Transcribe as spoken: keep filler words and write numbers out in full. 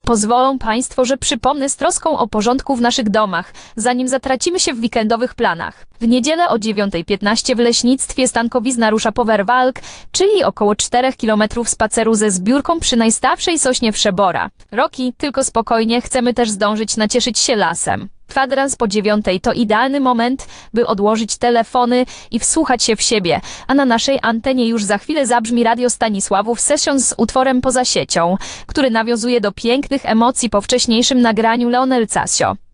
Pozwolą Państwo, że przypomnę z troską o porządku w naszych domach, zanim zatracimy się w weekendowych planach. W niedzielę o dziewiąta piętnaście w leśnictwie Stankowizna rusza Powerwalk, czyli około czterech kilometrów spaceru ze zbiórką przy najstawszej sośnie Wszebora. Roki, tylko spokojnie, chcemy też zdążyć nacieszyć się lasem. Kwadrans po dziewiątej to idealny moment, by odłożyć telefony i wsłuchać się w siebie, a na naszej antenie już za chwilę zabrzmi Radio Stanisławów Sessions z utworem Poza siecią, który nawiązuje do pięknych emocji po wcześniejszym nagraniu Leonel Casio.